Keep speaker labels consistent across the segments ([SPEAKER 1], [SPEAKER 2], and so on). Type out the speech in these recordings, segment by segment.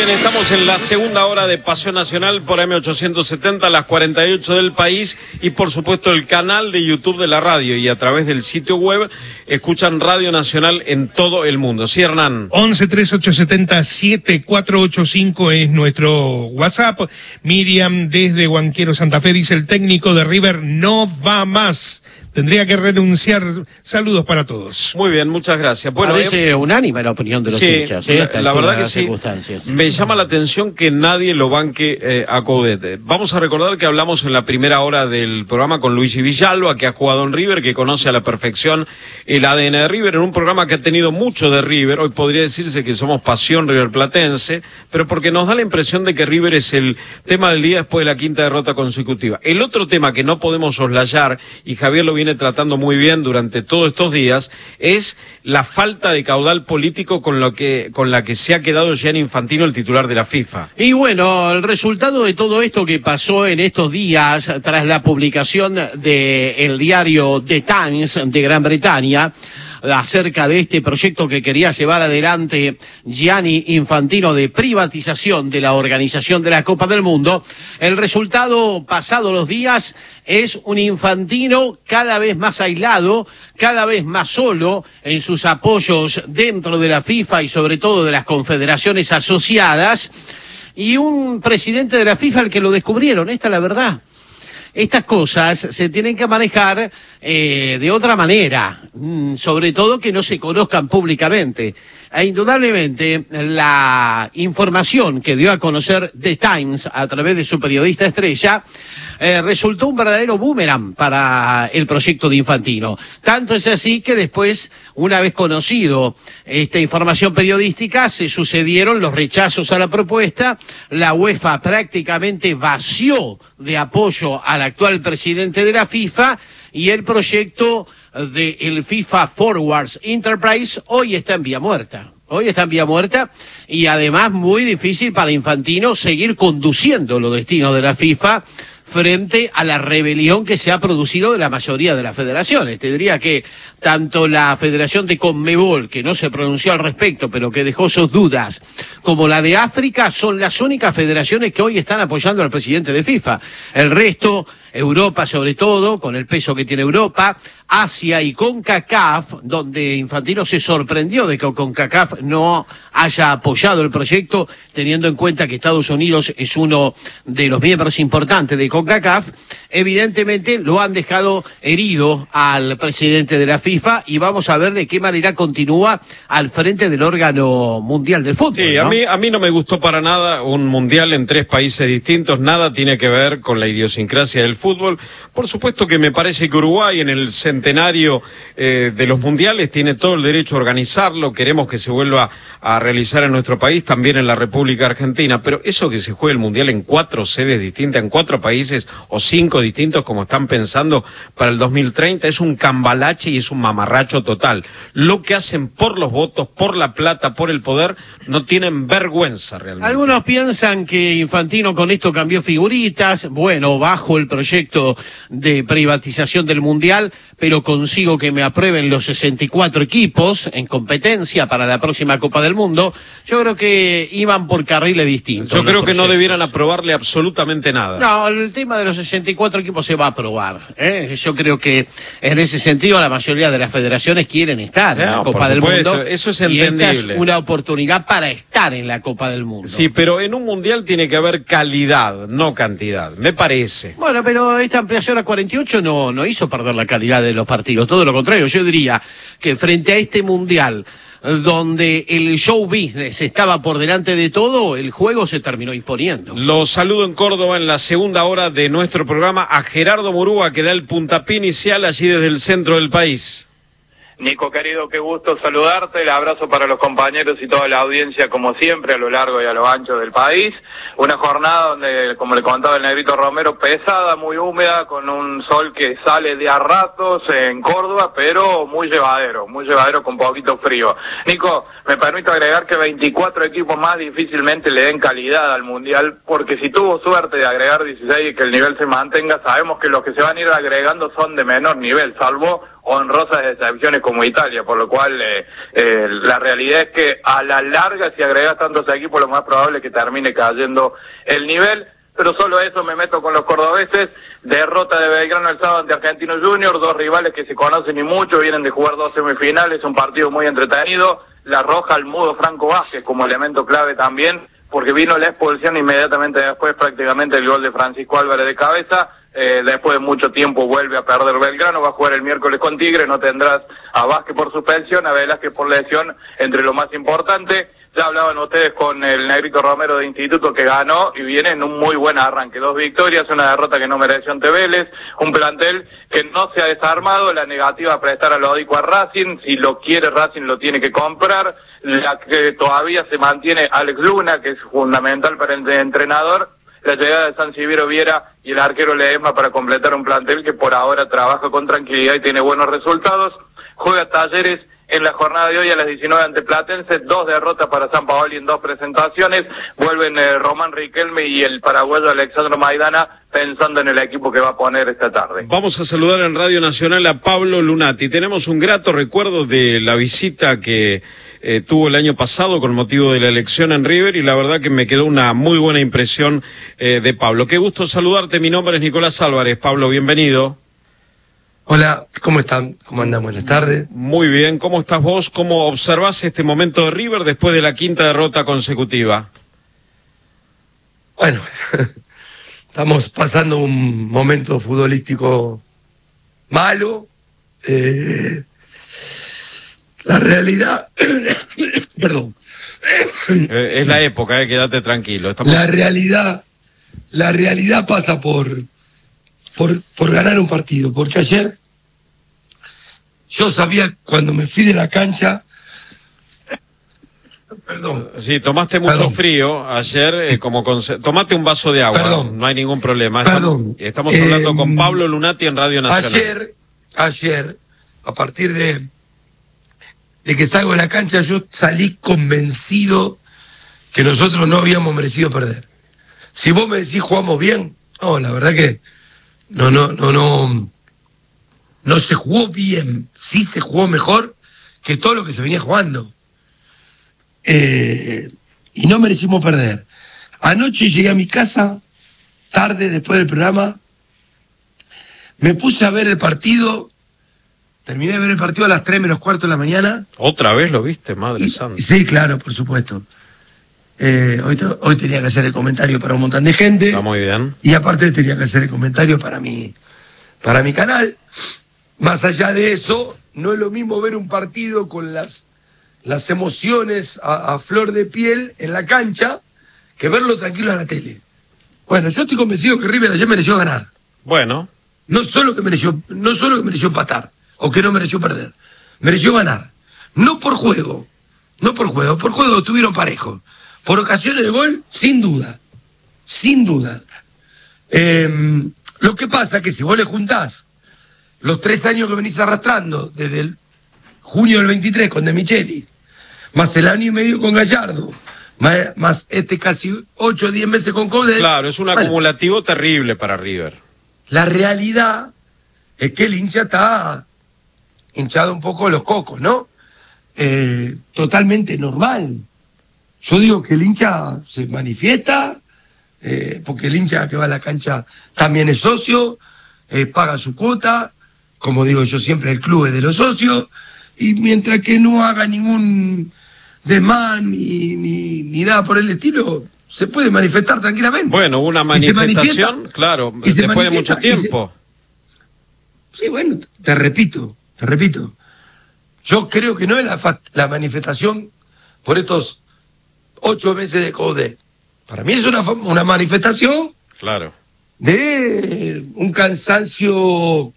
[SPEAKER 1] bien, estamos en la segunda hora de Pasión Nacional por M870, las 48 del país y por supuesto el canal de YouTube de la radio y a través del sitio web escuchan Radio Nacional en todo el mundo. ¿Sí, Hernán?
[SPEAKER 2] 11 3870 7485 es nuestro WhatsApp. Miriam desde Huanquero Santa Fe dice: el técnico de River no va más. Tendría que renunciar. Saludos para todos.
[SPEAKER 1] Muy bien, muchas gracias. Bueno,
[SPEAKER 3] parece unánime la opinión de los hinchas.
[SPEAKER 1] La verdad que sí. Me llama la atención que nadie lo banque a Coudet. Vamos a recordar que hablamos en la primera hora del programa con Luigi Villalba, que ha jugado en River, que conoce a la perfección el ADN de River, en un programa que ha tenido mucho de River. Hoy podría decirse que somos pasión riverplatense, pero porque nos da la impresión de que River es el tema del día después de la quinta derrota consecutiva. El otro tema que no podemos soslayar, y Javier lo viene tratando muy bien durante todos estos días, es la falta de caudal político con la que se ha quedado Gianni Infantino, el titular de la FIFA.
[SPEAKER 3] Y bueno, el resultado de todo esto que pasó en estos días tras la publicación del diario The Times de Gran Bretaña acerca de este proyecto que quería llevar adelante Gianni Infantino de privatización de la organización de la Copa del Mundo, el resultado pasado los días es un Infantino cada vez más aislado, cada vez más solo en sus apoyos dentro de la FIFA y sobre todo de las confederaciones asociadas, y un presidente de la FIFA al que lo descubrieron. Esta es la verdad. Estas cosas se tienen que manejar de otra manera, sobre todo que no se conozcan públicamente. E indudablemente la información que dio a conocer The Times a través de su periodista estrella resultó un verdadero boomerang para el proyecto de Infantino. Tanto es así que después, una vez conocido esta información periodística, se sucedieron los rechazos a la propuesta. La UEFA prácticamente vació de apoyo al actual presidente de la FIFA y el proyecto del FIFA Forwards Enterprise hoy está en vía muerta. Hoy está en vía muerta y además muy difícil para Infantino seguir conduciendo los destinos de la FIFA frente a la rebelión que se ha producido de la mayoría de las federaciones. Te diría que tanto la Federación de Conmebol, que no se pronunció al respecto, pero que dejó sus dudas, como la de África, son las únicas federaciones que hoy están apoyando al presidente de FIFA. El resto, Europa sobre todo, con el peso que tiene Europa, Asia y CONCACAF, donde Infantino se sorprendió de que CONCACAF no haya apoyado el proyecto, teniendo en cuenta que Estados Unidos es uno de los miembros importantes de CONCACAF. Evidentemente lo han dejado herido al presidente de la FIFA y vamos a ver de qué manera continúa al frente del órgano mundial del fútbol. Sí,
[SPEAKER 1] ¿no? A mí no me gustó para nada un mundial en 3 países distintos, nada tiene que ver con la idiosincrasia del fútbol. Por supuesto que me parece que Uruguay en el centenario de los mundiales tiene todo el derecho a organizarlo, queremos que se vuelva a realizar en nuestro país, también en la República Argentina, pero eso que se juegue el mundial en 4 sedes distintas, en 4 países o 5 distintos como están pensando para el 2030, es un cambalache y es un mamarracho total. Lo que hacen por los votos, por la plata, por el poder, no tienen vergüenza realmente.
[SPEAKER 3] Algunos piensan que Infantino con esto cambió figuritas, bueno, bajo el proyecto de privatización del mundial, pero consigo que me aprueben los 64 equipos en competencia para la próxima Copa del Mundo. Yo creo que iban por carriles distintos.
[SPEAKER 1] Yo creo que no debieran aprobarle absolutamente nada.
[SPEAKER 3] No, el tema de los 64 equipos se va a aprobar. Yo creo que en ese sentido la mayoría de las federaciones quieren estar en la Copa del Mundo.
[SPEAKER 1] Eso es entendible.
[SPEAKER 3] Y esta es una oportunidad para estar en la Copa del Mundo.
[SPEAKER 1] Sí, pero en un mundial tiene que haber calidad, no cantidad, me parece.
[SPEAKER 3] Bueno, pero esta ampliación a 48 no hizo perder la calidad de los partidos, todo lo contrario. Yo diría que frente a este mundial donde el show business estaba por delante de todo, el juego se terminó imponiendo.
[SPEAKER 1] Los saludo en Córdoba en la segunda hora de nuestro programa a Gerardo Murúa, que da el puntapié inicial allí desde el centro del país.
[SPEAKER 4] Nico, querido, qué gusto saludarte, el abrazo para los compañeros y toda la audiencia, como siempre, a lo largo y a lo ancho del país. Una jornada donde, como le contaba el Negrito Romero, pesada, muy húmeda, con un sol que sale de a ratos en Córdoba, pero muy llevadero con poquito frío. Nico, me permito agregar que 24 equipos más difícilmente le den calidad al Mundial, porque si tuvo suerte de agregar 16 y que el nivel se mantenga, sabemos que los que se van a ir agregando son de menor nivel, salvo honrosas excepciones como Italia, por lo cual la realidad es que a la larga, si agregas tantos equipos, lo más probable es que termine cayendo el nivel. Pero solo eso, me meto con los cordobeses. Derrota de Belgrano el sábado ante Argentinos Juniors, dos rivales que se conocen y mucho, vienen de jugar 2 semifinales, un partido muy entretenido. La roja al mudo Franco Vázquez como elemento clave también, porque vino la expulsión inmediatamente después, prácticamente el gol de Francisco Álvarez de cabeza. Después de mucho tiempo vuelve a perder Belgrano, va a jugar el miércoles con Tigre, no tendrás a Vázquez por suspensión, a Velázquez por lesión, entre lo más importante. Ya hablaban ustedes con el Negrito Romero de Instituto, que ganó y viene en un muy buen arranque. 2 victorias, una derrota que no mereció ante Vélez, un plantel que no se ha desarmado, la negativa a prestar a Lodico a Racing, si lo quiere Racing lo tiene que comprar, la que todavía se mantiene Alex Luna, que es fundamental para el entrenador, la llegada de San Sivero Viera y el arquero Ledesma para completar un plantel que por ahora trabaja con tranquilidad y tiene buenos resultados. Juega Talleres en la jornada de hoy a las 19 ante Platense, 2 derrotas para San Paoli en 2 presentaciones. Vuelven Román Riquelme y el paraguayo Alexandro Maidana pensando en el equipo que va a poner esta tarde.
[SPEAKER 1] Vamos a saludar en Radio Nacional a Pablo Lunati. Tenemos un grato recuerdo de la visita que tuvo el año pasado con motivo de la elección en River, y la verdad que me quedó una muy buena impresión de Pablo. Qué gusto saludarte, mi nombre es Nicolás Álvarez. Pablo, bienvenido.
[SPEAKER 5] Hola, ¿cómo están? ¿Cómo andan? Buenas tardes.
[SPEAKER 1] Muy bien, ¿cómo estás vos? ¿Cómo observás este momento de River después de la 5ª derrota consecutiva?
[SPEAKER 5] Bueno, estamos pasando un momento futbolístico malo. La realidad... Perdón.
[SPEAKER 1] Es la época, quédate tranquilo.
[SPEAKER 5] La realidad pasa por ganar un partido, porque ayer yo sabía, cuando me fui de la cancha, perdón.
[SPEAKER 1] Sí, tomaste mucho frío ayer, tomate un vaso de agua,
[SPEAKER 5] perdón,
[SPEAKER 1] no hay ningún problema.
[SPEAKER 5] Perdón.
[SPEAKER 1] Estamos hablando con Pablo Lunati en Radio Nacional.
[SPEAKER 5] Ayer, a partir de que salgo de la cancha, yo salí convencido que nosotros no habíamos merecido perder. Si vos me decís jugamos bien, no, la verdad que no se jugó bien, sí se jugó mejor que todo lo que se venía jugando. Y no merecimos perder. Anoche llegué a mi casa, tarde, después del programa, me puse a ver el partido, terminé de ver el partido a las 3 menos cuarto de la mañana.
[SPEAKER 1] ¿Otra vez lo viste, madre santa?
[SPEAKER 5] Sí, claro, por supuesto. Hoy tenía que hacer el comentario para un montón de gente.
[SPEAKER 1] Está muy bien.
[SPEAKER 5] Y aparte tenía que hacer el comentario para mi canal. Más allá de eso, no es lo mismo ver un partido con las emociones a flor de piel en la cancha que verlo tranquilo en la tele. Bueno, yo estoy convencido que River ayer mereció ganar.
[SPEAKER 1] Bueno.
[SPEAKER 5] No solo que mereció empatar o que no mereció perder. Mereció ganar. No por juego. Por juego estuvieron parejos. Por ocasiones de gol, sin duda. Lo que pasa es que si vos le juntás los 3 años que venís arrastrando, desde el junio del 23 con De Micheli, más el año y medio con Gallardo, más casi 8 o 10 meses con Coudet.
[SPEAKER 1] Claro, es un acumulativo terrible para River.
[SPEAKER 5] La realidad es que el hincha está hinchado un poco los cocos, ¿no? Totalmente normal. Yo digo que el hincha se manifiesta, porque el hincha que va a la cancha también es socio, paga su cuota, como digo yo siempre, el club es de los socios, y mientras que no haga ningún desmán ni nada por el estilo, se puede manifestar tranquilamente.
[SPEAKER 1] Bueno, una manifestación, claro, después de mucho tiempo.
[SPEAKER 5] Sí, bueno, te repito. Yo creo que no es la manifestación por estos 8 meses de Coudet. Para mí es una manifestación,
[SPEAKER 1] claro,
[SPEAKER 5] de un cansancio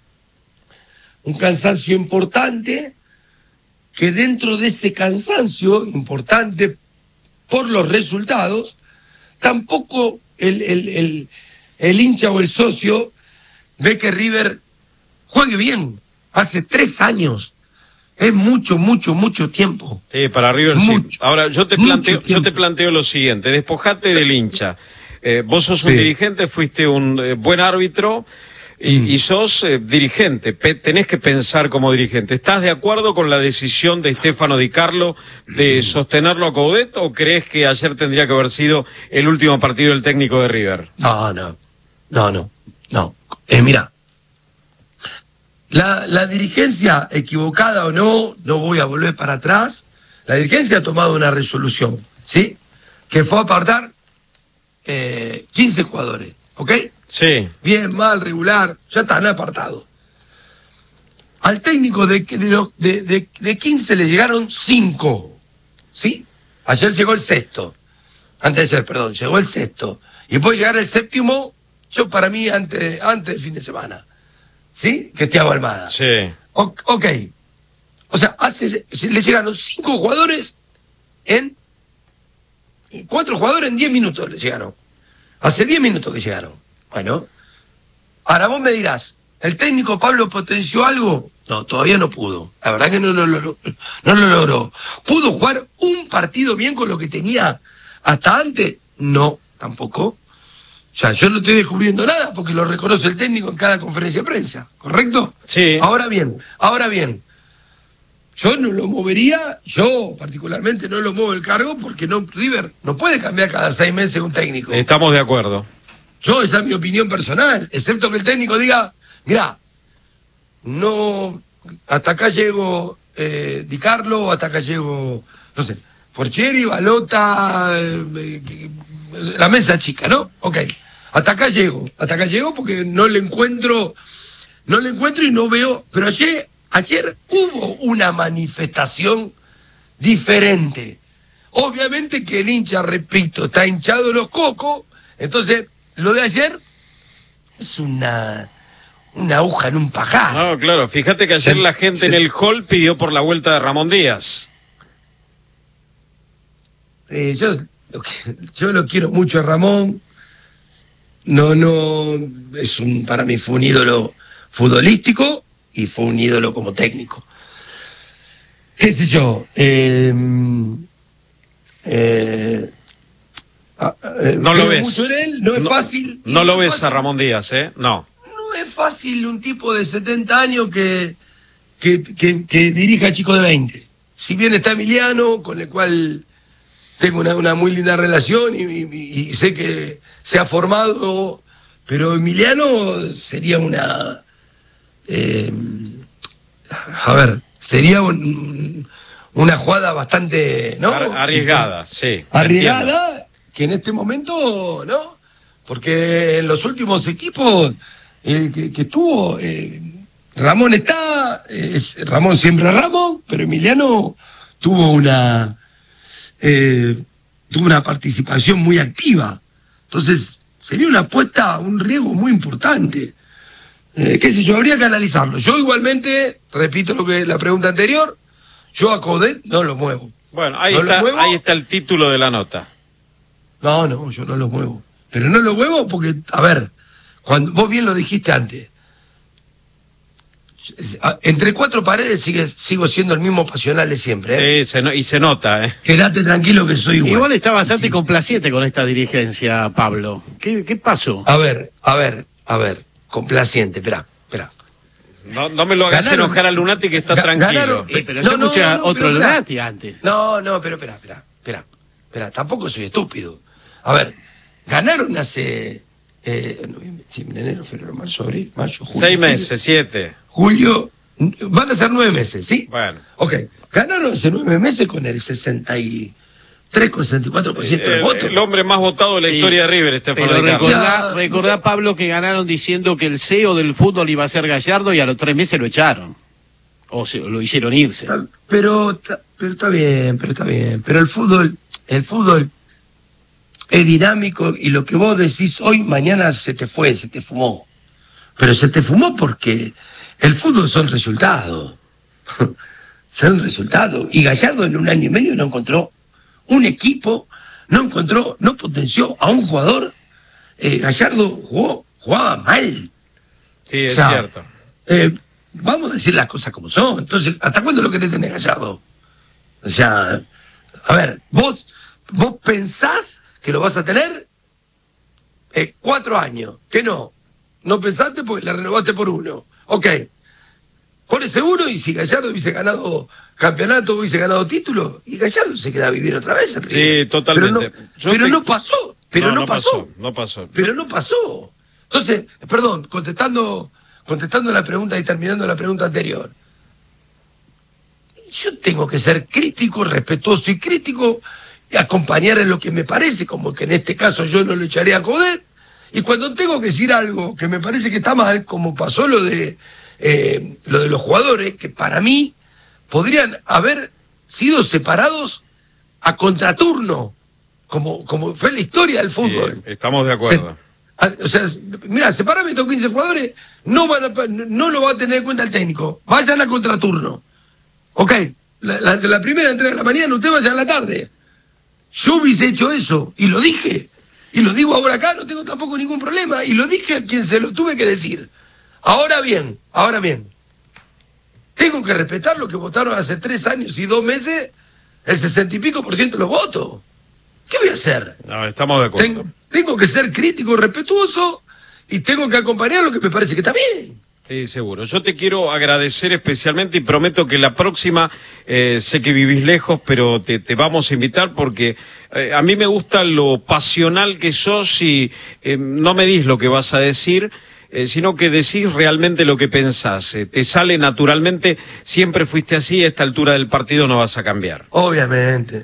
[SPEAKER 5] importante, que dentro de ese cansancio importante por los resultados, tampoco el hincha o el socio ve que River juegue bien. Hace 3 años. Es mucho tiempo.
[SPEAKER 1] Sí, para River mucho, sí. Ahora, yo te planteo lo siguiente, despojate del hincha. Vos sos un dirigente, fuiste un buen árbitro, y sos dirigente, tenés que pensar como dirigente. ¿Estás de acuerdo con la decisión de Stefano Di Carlo de sostenerlo a Coudet o crees que ayer tendría que haber sido el último partido del técnico de River?
[SPEAKER 5] No. Mira, la dirigencia, equivocada o no voy a volver para atrás, la dirigencia ha tomado una resolución, ¿sí? Que fue apartar 15 jugadores, ¿ok?
[SPEAKER 1] Sí.
[SPEAKER 5] Bien, mal, regular, ya están apartados. Al técnico de 15 le llegaron 5, ¿sí? Ayer llegó el sexto, llegó el sexto. Y puede llegar el séptimo, para mí, antes del fin de semana, ¿sí? Que Thiago Almada.
[SPEAKER 1] Sí.
[SPEAKER 5] Ok. O sea, le llegaron 5 jugadores 4 jugadores en 10 minutos le llegaron. Hace 10 minutos que llegaron. Bueno, ahora vos me dirás, ¿el técnico Pablo potenció algo? No, todavía no pudo. La verdad que no lo logró. ¿Pudo jugar un partido bien con lo que tenía hasta antes? No, tampoco. O sea, yo no estoy descubriendo nada porque lo reconoce el técnico en cada conferencia de prensa, ¿correcto?
[SPEAKER 1] Sí.
[SPEAKER 5] Ahora bien, yo no lo movería, yo particularmente no lo muevo el cargo porque River no puede cambiar cada 6 meses un técnico.
[SPEAKER 1] Estamos de acuerdo.
[SPEAKER 5] Esa es mi opinión personal, excepto que el técnico diga, mirá, no, hasta acá llego Di Carlo, hasta acá llego, no sé, Forcheri, Balota, la mesa chica, ¿no? Ok, hasta acá llego porque no le encuentro y no veo, pero ayer hubo una manifestación diferente. Obviamente que el hincha, repito, está hinchado los cocos, entonces lo de ayer es una aguja en un pajar.
[SPEAKER 1] No, claro, fíjate que ayer la gente en el hall pidió por la vuelta de Ramón Díaz.
[SPEAKER 5] Yo lo quiero mucho a Ramón. Para mí fue un ídolo futbolístico y fue un ídolo como técnico. ¿Qué sé yo?
[SPEAKER 1] No lo ves.
[SPEAKER 5] Mucho en él, no es fácil.
[SPEAKER 1] No lo ves a Ramón Díaz, ¿eh? No.
[SPEAKER 5] No es fácil un tipo de 70 años que dirija a chicos de 20. Si bien está Emiliano, con el cual tengo una muy linda relación y sé que se ha formado, pero Emiliano sería sería una jugada bastante, ¿no?
[SPEAKER 1] Arriesgada, sí.
[SPEAKER 5] Arriesgada, que en este momento, ¿no? Porque en los últimos equipos que tuvo, Ramón Ramón siempre Ramón, pero Emiliano tuvo una participación muy activa. Entonces, sería una apuesta, un riesgo muy importante. Qué sé yo, habría que analizarlo. Yo igualmente, repito la pregunta anterior, yo a Coudet no lo muevo.
[SPEAKER 1] Bueno, ahí está el título de la nota.
[SPEAKER 5] No, yo no lo muevo. Pero no lo muevo porque, a ver, cuando vos bien lo dijiste antes, entre 4 paredes sigo siendo el mismo pasional de siempre, ¿eh?
[SPEAKER 1] Y se nota, ¿eh?
[SPEAKER 5] Quédate tranquilo que soy igual.
[SPEAKER 3] Igual está bastante complaciente con esta dirigencia, Pablo. ¿Qué pasó?
[SPEAKER 5] A ver, complaciente, esperá.
[SPEAKER 1] No me lo hagas enojar al Lunati que está tranquilo.
[SPEAKER 3] Pero yo escuché a otro Lunati antes.
[SPEAKER 5] Pero espera, tampoco soy estúpido. A ver, ganaron hace enero, febrero, marzo, abril, mayo, julio.
[SPEAKER 1] 6 meses, 7.
[SPEAKER 5] Julio, van a ser 9 meses, ¿sí?
[SPEAKER 1] Bueno.
[SPEAKER 5] Ok, ganaron hace 9 meses con el 63,64% de votos.
[SPEAKER 1] El hombre más votado de la historia de River, Stefano Di Carlo.
[SPEAKER 3] Recordá, Pablo, que ganaron diciendo que el CEO del fútbol iba a ser Gallardo y a los 3 meses lo echaron. O lo hicieron irse.
[SPEAKER 5] Pero está bien. Pero el fútbol es dinámico y lo que vos decís hoy, mañana se te fumó. Pero se te fumó porque el fútbol son resultados. Son resultados. Y Gallardo en 1 año y medio no encontró un equipo, no potenció a un jugador. Gallardo jugaba mal.
[SPEAKER 1] Sí, es cierto.
[SPEAKER 5] Vamos a decir las cosas como son. Entonces, ¿hasta cuándo lo querés tener, Gallardo? O sea, a ver, vos pensás que lo vas a tener 4 años, que no no pensaste porque la renovaste por 1. Ok. Por ese 1, y si Gallardo hubiese ganado campeonato, hubiese ganado título, y Gallardo se queda a vivir otra vez.
[SPEAKER 1] Sí, totalmente.
[SPEAKER 5] Pero no pasó.
[SPEAKER 1] No pasó.
[SPEAKER 5] Pero no pasó. Entonces, perdón, contestando la pregunta y terminando la pregunta anterior. Yo tengo que ser crítico, respetuoso y crítico, y acompañar en lo que me parece, como que en este caso yo no lo echaré a Coudet. Y cuando tengo que decir algo que me parece que está mal, como pasó lo de los jugadores, que para mí podrían haber sido separados a contraturno, como fue la historia del fútbol.
[SPEAKER 1] Estamos de acuerdo.
[SPEAKER 5] O sea, mira, separame estos 15 jugadores, no lo va a tener en cuenta el técnico. Vayan a contraturno. Ok, la primera entrega de la mañana, usted vaya a la tarde. Yo hubiese hecho eso, y lo dije. Y lo digo ahora acá, no tengo tampoco ningún problema. Y lo dije a quien se lo tuve que decir. Ahora bien, tengo que respetar lo que votaron hace 3 años y 2 meses, el 60 y pico % de los votos. ¿Qué voy a hacer?
[SPEAKER 1] No, estamos de acuerdo.
[SPEAKER 5] Tengo que ser crítico, respetuoso, y tengo que acompañar lo que me parece que está bien.
[SPEAKER 1] Sí, seguro. Yo te quiero agradecer especialmente y prometo que la próxima, sé que vivís lejos, pero te vamos a invitar porque a mí me gusta lo pasional que sos y no me dis lo que vas a decir, sino que decís realmente lo que pensás. Te sale naturalmente, siempre fuiste así, a esta altura del partido no vas a cambiar.
[SPEAKER 5] Obviamente.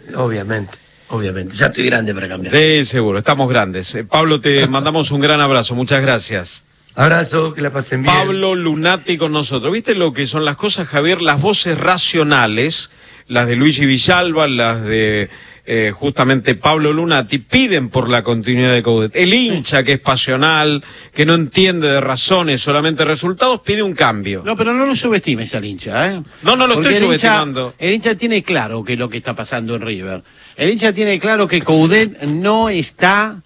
[SPEAKER 5] Ya estoy grande para cambiar.
[SPEAKER 1] Sí, seguro, estamos grandes. Pablo, te mandamos un gran abrazo, muchas gracias.
[SPEAKER 5] Abrazo, que la pasen bien.
[SPEAKER 1] Pablo Lunati con nosotros. ¿Viste lo que son las cosas, Javier? Las voces racionales, las de Luigi Villalba, las de justamente Pablo Lunati, piden por la continuidad de Coudet. El hincha que es pasional, que no entiende de razones, solamente resultados, pide un cambio.
[SPEAKER 3] No, pero no lo subestimes al hincha, ¿eh?
[SPEAKER 1] No lo estoy subestimando.
[SPEAKER 3] El hincha tiene claro qué es lo que está pasando en River. El hincha tiene claro que Coudet no está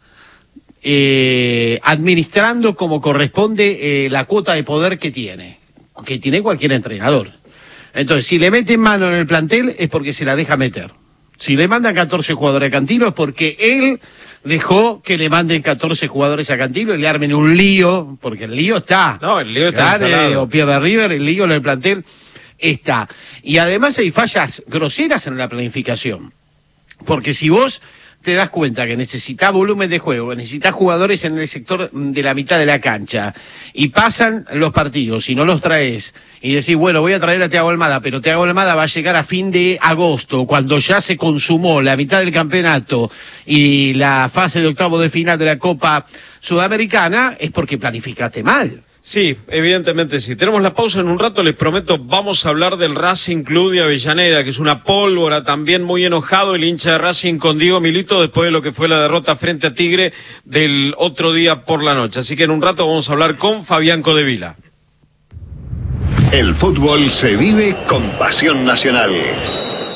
[SPEAKER 3] administrando como corresponde la cuota de poder que tiene cualquier entrenador. Entonces, si le meten mano en el plantel es porque se la deja meter. Si le mandan 14 jugadores a Cantilo es porque él dejó que le manden 14 jugadores a Cantilo y le armen un lío, porque el lío está.
[SPEAKER 1] No, el lío está instalado.
[SPEAKER 3] O pierde River, el lío en el plantel está. Y además hay fallas groseras en la planificación. Porque si vos te das cuenta que necesitas volumen de juego, necesitas jugadores en el sector de la mitad de la cancha, y pasan los partidos y no los traes, y decís, bueno, voy a traer a Thiago Almada, pero Thiago Almada va a llegar a fin de agosto, cuando ya se consumó la mitad del campeonato y la fase de octavo de final de la Copa Sudamericana, es porque planificaste mal.
[SPEAKER 1] Sí, evidentemente sí. Tenemos la pausa en un rato, les prometo, vamos a hablar del Racing Club de Avellaneda, que es una pólvora, también muy enojado el hincha de Racing con Diego Milito después de lo que fue la derrota frente a Tigre del otro día por la noche. Así que en un rato vamos a hablar con Fabián Codevila.
[SPEAKER 6] El fútbol se vive con pasión nacional.